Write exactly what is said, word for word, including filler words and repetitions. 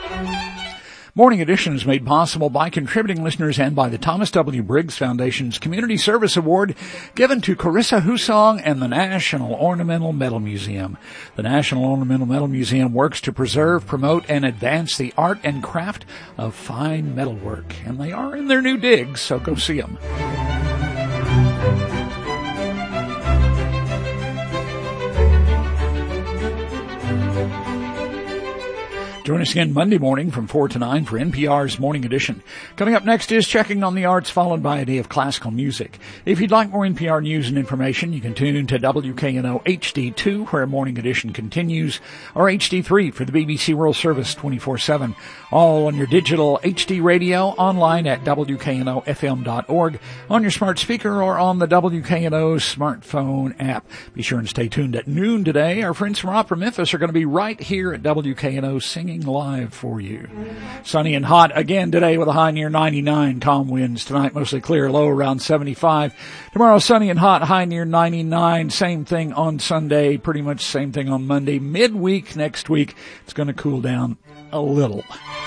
Morning Edition is made possible by contributing listeners and by the Thomas W. Briggs Foundation's Community Service Award given to Carissa Husong and the National Ornamental Metal Museum. The National Ornamental Metal Museum works to preserve, promote, and advance the art and craft of fine metalwork. And they are in their new digs, so go see them. Join us again Monday morning from four to nine for N P R's Morning Edition. Coming up next is Checking on the Arts, followed by a day of classical music. If you'd like more N P R news and information, you can tune in to W K N O H D two, where Morning Edition continues, or H D three for the B B C World Service twenty-four seven. All on your digital H D radio, online at W K N O F M dot org, on your smart speaker, or on the W K N O smartphone app. Be sure and stay tuned at noon today. Our friends from Opera Memphis are going to be right here at W K N O singing live for you. Sunny and hot again today with a high near ninety-nine. Calm winds tonight, mostly clear, low around seventy-five. Tomorrow sunny and hot, high near ninety-nine. Same thing on Sunday, pretty much same thing on Monday. Midweek next week, it's going to cool down a little.